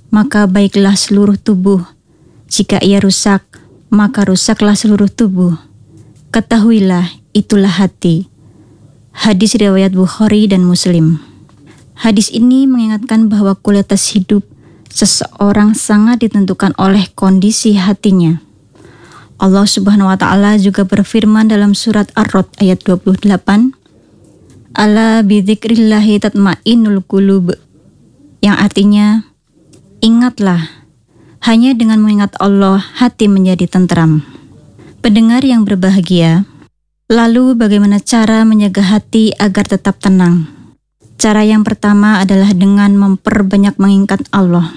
maka baiklah seluruh tubuh. Jika ia rusak, maka rusaklah seluruh tubuh. Ketahuilah, itulah hati. Hadis riwayat Bukhari dan Muslim. Hadis ini mengingatkan bahwa kualitas hidup seseorang sangat ditentukan oleh kondisi hatinya. Allah Subhanahu wa Ta'ala juga berfirman dalam surat Ar-Rod ayat 28, Ala bidzikrillahi tatma'innul qulub, yang artinya, ingatlah, hanya dengan mengingat Allah hati menjadi tentram. Pendengar yang berbahagia, lalu bagaimana cara menjaga hati agar tetap tenang? Cara yang pertama adalah dengan memperbanyak mengingat Allah.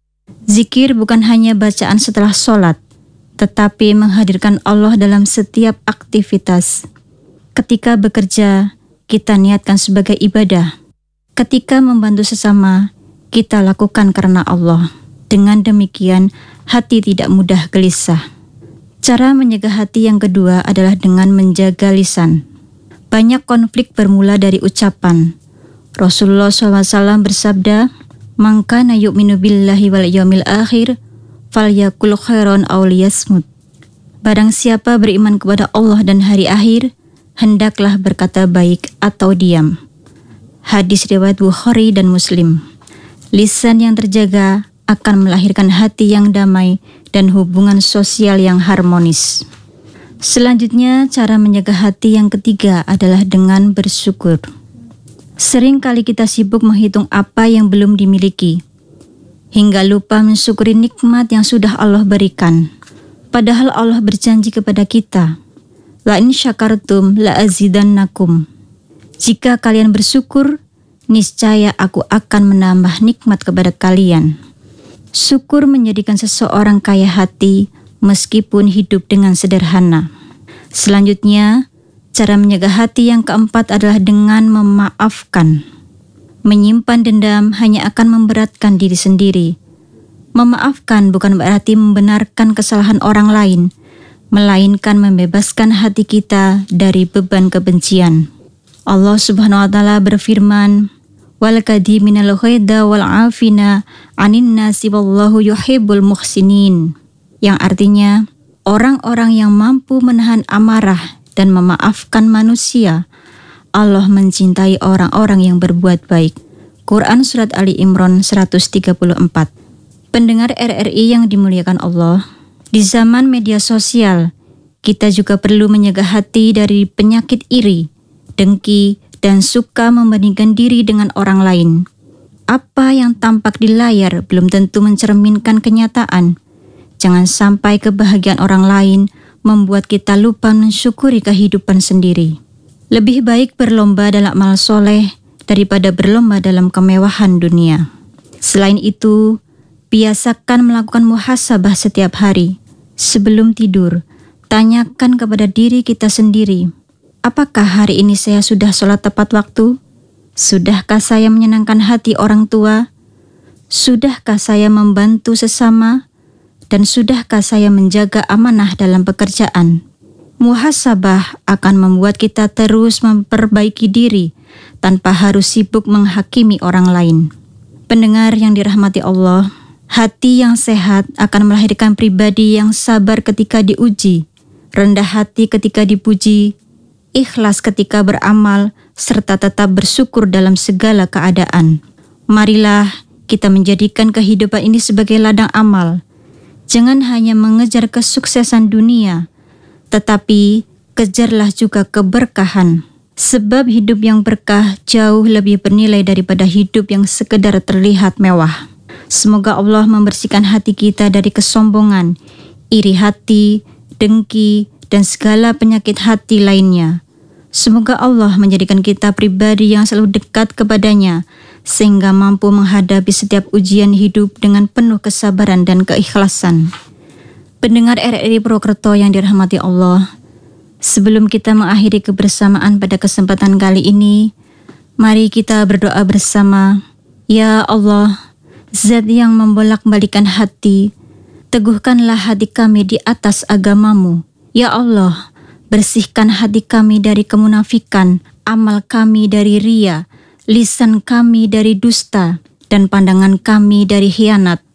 Zikir bukan hanya bacaan setelah sholat, tetapi menghadirkan Allah dalam setiap aktivitas. Ketika bekerja, kita niatkan sebagai ibadah. Ketika membantu sesama, kita lakukan karena Allah. Dengan demikian, hati tidak mudah gelisah. Cara menjaga hati yang kedua adalah dengan menjaga lisan. Banyak konflik bermula dari ucapan. Rasulullah SAW bersabda, "Man kana yu'minu billahi wal yawmil akhir, falyakul khairan aw liyasmut." Barang siapa beriman kepada Allah dan hari akhir, hendaklah berkata baik atau diam. Hadis riwayat Bukhari dan Muslim. Lisan yang terjaga akan melahirkan hati yang damai dan hubungan sosial yang harmonis. Selanjutnya, cara menjaga hati yang ketiga adalah dengan bersyukur. Sering kali kita sibuk menghitung apa yang belum dimiliki, hingga lupa mensyukuri nikmat yang sudah Allah berikan. Padahal Allah berjanji kepada kita, La in syakartum la azidannakum. Jika kalian bersyukur, niscaya aku akan menambah nikmat kepada kalian. Syukur menjadikan seseorang kaya hati meskipun hidup dengan sederhana. Selanjutnya, cara menjaga hati yang keempat adalah dengan memaafkan. Menyimpan dendam hanya akan memberatkan diri sendiri. Memaafkan bukan berarti membenarkan kesalahan orang lain, melainkan membebaskan hati kita dari beban kebencian. Allah Subhanahu wa Ta'ala berfirman, "Wal kadiminal ghaidha wal 'afina 'anin nasi wallahu yuhibbul muhsinin." Yang artinya, orang-orang yang mampu menahan amarah dan memaafkan manusia, Allah mencintai orang-orang yang berbuat baik. Quran Surat Ali Imran 134. Pendengar RRI yang dimuliakan Allah, di zaman media sosial, kita juga perlu menjaga hati dari penyakit iri, dengki, dan suka membandingkan diri dengan orang lain. Apa yang tampak di layar belum tentu mencerminkan kenyataan. Jangan sampai kebahagiaan orang lain membuat kita lupa mensyukuri kehidupan sendiri. Lebih baik berlomba dalam amal soleh daripada berlomba dalam kemewahan dunia. Selain itu, biasakan melakukan muhasabah setiap hari. Sebelum tidur, tanyakan kepada diri kita sendiri, apakah hari ini saya sudah sholat tepat waktu? Sudahkah saya menyenangkan hati orang tua? Sudahkah saya membantu sesama? Dan sudahkah saya menjaga amanah dalam pekerjaan? Muhasabah akan membuat kita terus memperbaiki diri tanpa harus sibuk menghakimi orang lain. Pendengar yang dirahmati Allah, hati yang sehat akan melahirkan pribadi yang sabar ketika diuji, rendah hati ketika dipuji, ikhlas ketika beramal, serta tetap bersyukur dalam segala keadaan. Marilah kita menjadikan kehidupan ini sebagai ladang amal. Jangan hanya mengejar kesuksesan dunia, tetapi kejarlah juga keberkahan. Sebab hidup yang berkah jauh lebih bernilai daripada hidup yang sekedar terlihat mewah. Semoga Allah membersihkan hati kita dari kesombongan, iri hati, dengki, dan segala penyakit hati lainnya. Semoga Allah menjadikan kita pribadi yang selalu dekat kepadanya, sehingga mampu menghadapi setiap ujian hidup dengan penuh kesabaran dan keikhlasan. Pendengar RRI Purwokerto yang dirahmati Allah, sebelum kita mengakhiri kebersamaan pada kesempatan kali ini, mari kita berdoa bersama. Ya Allah, Zat yang membolak-balikan hati, teguhkanlah hati kami di atas agama-Mu. Ya Allah, bersihkan hati kami dari kemunafikan, amal kami dari ria, lisan kami dari dusta, dan pandangan kami dari khianat.